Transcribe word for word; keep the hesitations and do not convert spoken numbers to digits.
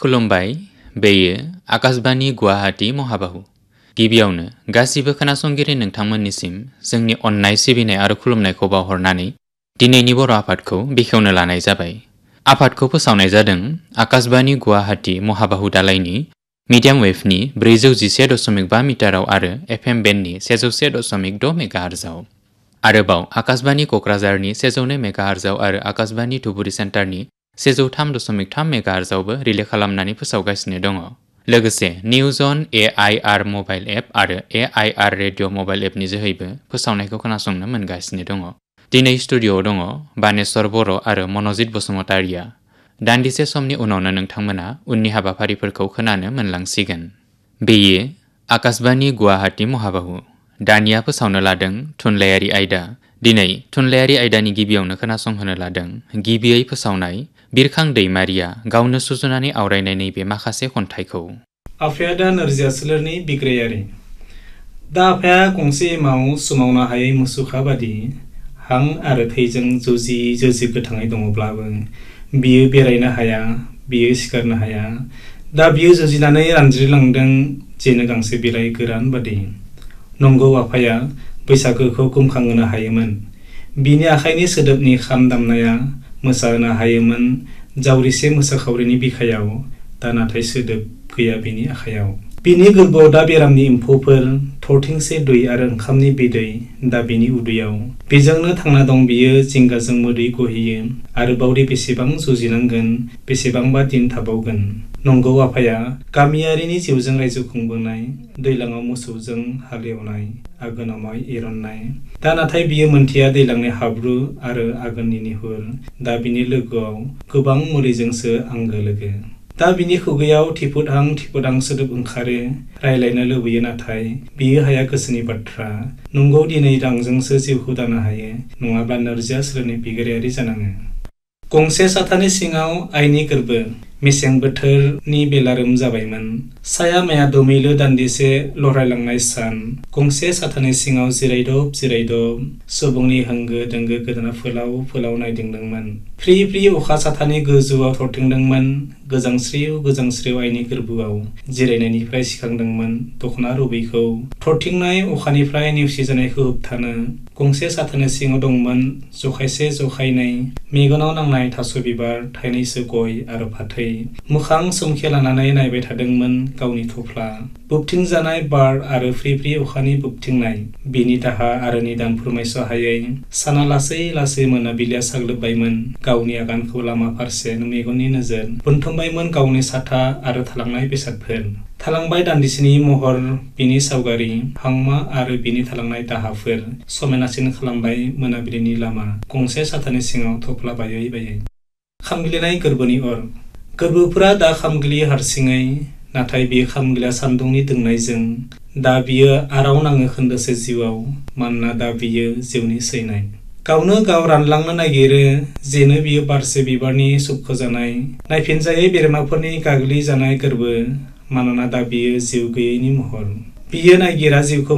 खुलुमबाय बेयो आकाशबाणी गुवाहाटी महाबाहु। गिबियावनो गासिबो खोनासंगिरि नोंथांमोननिसिम जोंनि अननाय सिबिनाय आरो खुलुमनायखौ बावहरनानै दिनैनि बर' आफादखौ बेखेवनो लानाय जाबाय। आफादखौ फोसावनाय जादों आकाशबाणी गुवाहाटी महाबाहु दालायनि मिडियाम वेभनि ब्रैजौ जिसे दशमिक बा मिटाराव आरो एफएम बेन्डनि सेजौ से दशमिक द मेगाहार्जआव। आरोबाव आकाशबाणी क'क्राझारनि सेजौ नै मेगाहार्जआव आरो आकाशबाणी धुबुरी सेन्टारनि सेजौ थाम दशमिक थाम मेगाहार्जआवबो रिले खालामनानै फोसावगासिनो दङ। लोगोसे news on A I R mobile app आरो ए आइ आर रेडिअ मबाइल एपनि जोहैबो फोसावनायखौ खोनासंनो मोनगासिनो दङ। दिनै स्टुडिअ'आव दङ बानेश्वर बर' आरो मनजित बसुमतारिया। दान्दिसे समनि उनावनो नोंथांमोना उननि हाबाफारिफोरखौ खोनानो मोनलांसिगोन। बेयो आकाशबाणी गुवाहाटी महाबाहु। दानिया फोसावनो लादों थुनलाइयारि आयदा। दिनै थुनलाइयारि आयदानि गिबियावनो खोनासंहोनो लादों गिबियै फोसावनाय बिरखां दैमारिया गावनो सुजुनानै आवरायनाय नैबे माखासे खन्थाइखौ। आफाया दा नोरजिया सोलेरनि बिग्रायारि। दा आफाया गंसे एमाव सुमावनो हायै मुसुखा बादि हां आरो थैजों जुजि जुजि गोथाङै दङब्लाबो बियो बेरायनो हाया, बियो सिखारनो हाया। दा बियो जुजिनानै रानज्रिलांदों जेनो गांसे बिलाइ गोरान बादि। नंगौ आफाया बैसागोखौ गोमखांहोनो हायोमोन। बिनि आखाइनि सोदोबनि खाम दामनाया मोसाहोनो हायोमोन जावरिसे मोसाखावरिनि बिखायाव। दा नाथाय सोदोब गैया बिनि आखायाव। बिनि गोरबोआव दा बेरामनि एम्फौफोर, थरथिंसे दै आरो ओंखामनि बिदै दा बिनि उदैयाव। बेजोंनो थांना दं बियो जिंगाजों मोदै गहैयो। आरोबावदि बेसेबां जुजिनांगोन, बेसेबांबा दिन थाबावगोन। नंगौ आफाया गामियारिनि जिउजों रायजो खुंबोनाय, दैलाङाव मोसौजों हालेवनाय, आघोनाव माइ एरननाय। दा नाथाय बियो मोनथिया दैलांनि हाब्रु आरो आघोननि निहुर। दा बिनि लोगोआव गोबां मुलिजोंसो आंगो लोगो। दा बिनि खुगायाव थिफुदहां थिफुदहां सोदोब ओंखारो। रायलायनो लुबैयो नाथाय बियो हाया गोसोनि बाथ्रा। नंगौ दिनै रांजोंसो जिउखौ दानो हायो, नङाब्ला नोरजिया सोलेरनि बिग्रायारि जानाङो। गंसे साथानि सिङाव आइनि गोरबो। मेसें बोथोरनि बेलारोम जाबायमोन। साया माया दोमैलो दान्दिसे लरायलांनाय सान। गंसे साथानि सिङाव जिरायदब जिरायदब सुबुंनि होंगो दोंगो गोदोना फोलाव फोलाव नायदिंदोंमोन। फ्रि फ्रि अखा साथानि गोजौआव थरथिंदोंमोन। गोजांस्रिउ गोजांस्रिउ आइनि गोरबोआव जिरायनायनिफ्राय सिखांदोंमोन दख'ना रुबैखौ। थरथिंनाय अखानिफ्राय नेवसिजानायखौ होबथानो गंसे साथानि सिङाव दंमोन जखायसे जखायनै मेगनाव नांनाय थास' बिबार, थाइनैसो गय आरो फाथै। मोखां सोमखे लानानै नायबाय थादोंमोन गावनि थफ्ला। बोबथिंजानाय बार आरो फ्रि फ्रि अखानि बोबथिंनाय। बिनि दाहा आरो निदान फोरमायस' हायै। साना लासै लासै मोनाबिलिया साग्लोबबायमोन गावनि आगानखौ लामा फारसे मेगननि नोजोर बोनथुमबायमोन गावनि साथा आरो थालांनाय बेसादफोर। थालांबाय दान्दिसेनि महर बिनि सावगारि, हांमा आरो बिनि थालांनाय दाहाफोर समायनासिन खालामबाय मोनाबिलिनि लामा। गंसे साथानि सिङाव थफ्ला बायै बायै। खामग्लिनाय गोरबोनि अर। गोरबोफोरा दा खामग्लियो हारसिङै, नाथाय बियो खामग्लिया सान्दुंनि दुंनायजों। दा बियो आराव नाङो खोन्दोसे जिउआव, मानोना दा बियो जिउनि सैनाय। गावनो गाव रानलांनो नागिरो जेनो बियो बारसे बिबारनि सोबख'जानाय, नायफिनजायै बेरेमाफोरनि गाग्लिजानाय गोरबो। मानोना दा बियो जिउ गैयैनि महर। बियो नागिरा जिउखौ